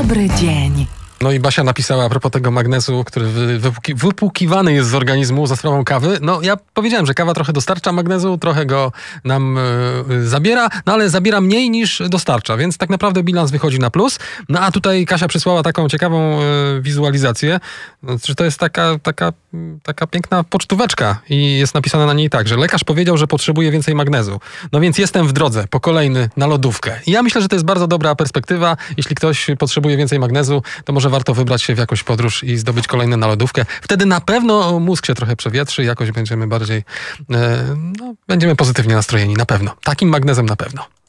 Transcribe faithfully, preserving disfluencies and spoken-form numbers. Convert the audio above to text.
dobry dzień. No i Basia napisała a propos tego magnezu, który wypłuki, wypłukiwany jest z organizmu za sprawą kawy. No ja powiedziałem, że kawa trochę dostarcza magnezu, trochę go nam y, zabiera, no ale zabiera mniej niż dostarcza, więc tak naprawdę bilans wychodzi na plus. No a tutaj Kasia przysłała taką ciekawą y, wizualizację, że to jest taka, taka, taka piękna pocztóweczka i jest napisane na niej tak, że lekarz powiedział, że potrzebuje więcej magnezu. No więc jestem w drodze po kolejny na lodówkę. I ja myślę, że to jest bardzo dobra perspektywa. Jeśli ktoś potrzebuje więcej magnezu, to może warto wybrać się w jakąś podróż i zdobyć kolejne na lodówkę. Wtedy na pewno mózg się trochę przewietrzy i jakoś będziemy bardziej, e, no, będziemy pozytywnie nastrojeni, na pewno. Takim magnezem na pewno.